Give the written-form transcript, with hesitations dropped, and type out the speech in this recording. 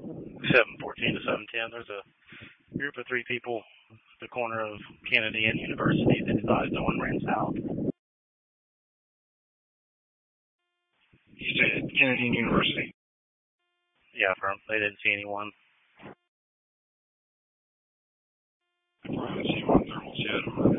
714 to 710. There's a group of 3 people at the corner of Kennedy and University that advised no one ran south. You said Kennedy and University? Yeah, they didn't see anyone. Let's see what thermal said.